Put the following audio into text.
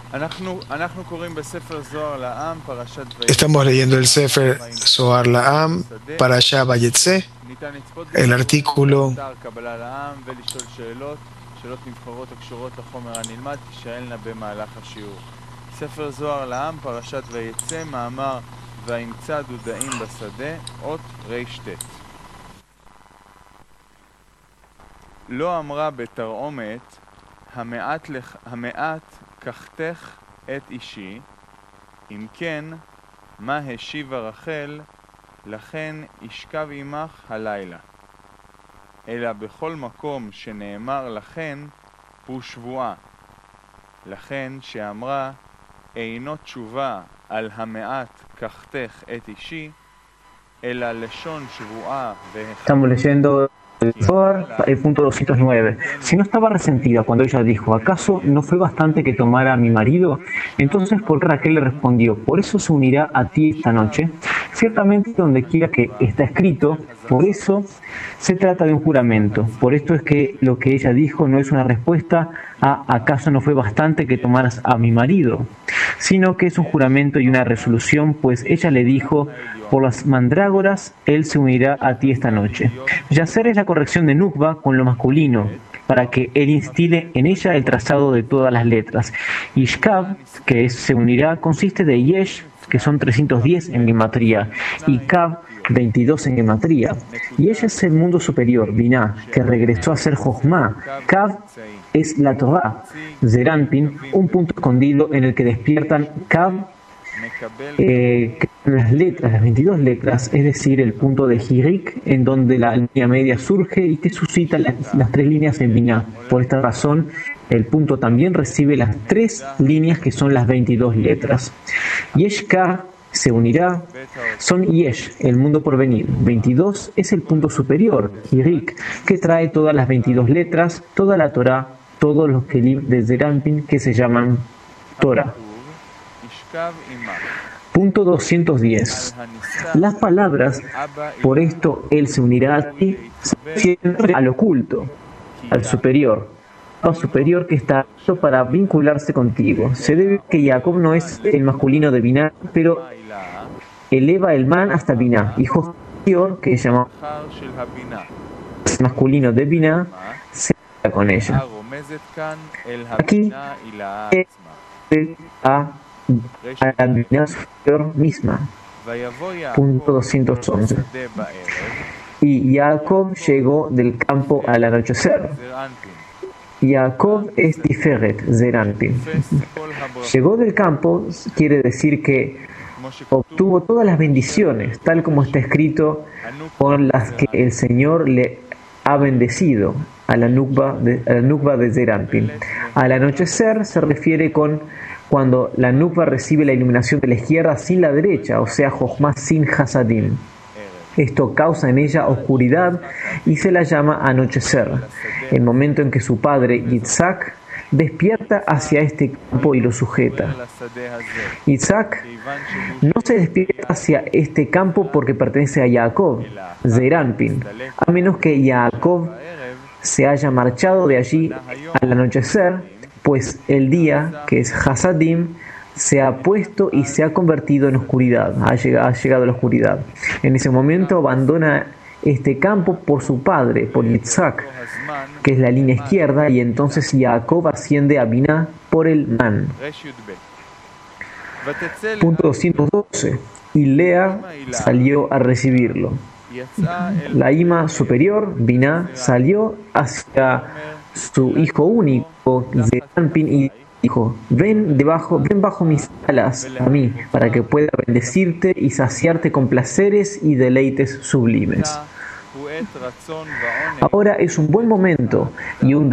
Estamos leyendo el Sefer Zohar La'am, Parashá Vayetze, el artículo ספר זוהר לעם, פרשת ויצא, מאמר וימצא דודאים בשדה, אות רשת. לא אמרה בתרעומת, המעט קחתך את אישי, אם כן, מה השיבה רחל, לכן ישכב עמך הלילה. אלא בכל מקום שנאמר לכן, הוא שבועה. לכן שאמרה, אינו תשובה על המעט קחתך את אישי, אלא לשון שבועה Estamos leyendo el Zohar, el punto 209. Si no estaba resentida cuando ella dijo, ¿acaso no fue bastante que tomara a mi marido? Entonces, ¿por qué Raquel le respondió? Por eso se unirá a ti esta noche. Ciertamente, donde quiera que está escrito, por eso se trata de un juramento. Por esto es que lo que ella dijo no es una respuesta a ¿acaso no fue bastante que tomaras a mi marido? Sino que es un juramento y una resolución, pues ella le dijo, por las mandrágoras, él se unirá a ti esta noche. Yacer es la corrección de Nukba con lo masculino, para que él instile en ella el trazado de todas las letras. Ishkab, que es se unirá, consiste de Yesh, que son 310 en gematría, y Kab, 22 en gematría. Yesh es el mundo superior, Binah, que regresó a ser Jochma. Kab es la Torah, Zeranpin, un punto escondido en el que despiertan Kab, las letras, las 22 letras, es decir, el punto de Hirik, en donde la línea media surge y que suscita las tres líneas en Binah. Por esta razón, el punto también recibe las tres líneas que son las 22 letras. Yeshka se unirá, son Yesh, el mundo por venir. 22 es el punto superior, Hirik, que trae todas las 22 letras, toda la Torah, todos los kelim de Zeranpin que se llaman Torah. Punto 210. Las palabras, por esto él se unirá a ti, se refieren al oculto, al superior que está apto para vincularse contigo. Se debe que Jacob no es el masculino de Binah, pero eleva el man hasta Binah, hijo superior que se llama masculino de Binah, se queda con ella. Aquí a la Binah superior misma. Punto 211. Y Jacob llegó del campo al anochecer. Jacob es Tiferet, Zeranpin. Llegó del campo quiere decir que obtuvo todas las bendiciones, tal como está escrito, con las que el Señor le ha bendecido a la Nukba de Zeranpin. Al anochecer se refiere con cuando la Nukba recibe la iluminación de la izquierda sin la derecha, o sea, Jochma sin Hasadim. Esto causa en ella oscuridad y se la llama anochecer, el momento en que su padre Yitzhak despierta hacia este campo y lo sujeta. Yitzhak no se despierta hacia este campo porque pertenece a Jacob, Zeranpin, a menos que Jacob se haya marchado de allí al anochecer, pues el día, que es Hasadim, se ha puesto y se ha convertido en oscuridad, ha llegado a la oscuridad. En ese momento abandona este campo por su padre, por Yitzhak, que es la línea izquierda, y entonces Jacob asciende a Binah por el man. Punto 212. Y Lea salió a recibirlo. La ima superior, Binah, salió hacia su hijo único, Zeranpin, y dijo, ven bajo mis alas a mí, para que pueda bendecirte y saciarte con placeres y deleites sublimes. Ahora es un buen momento y un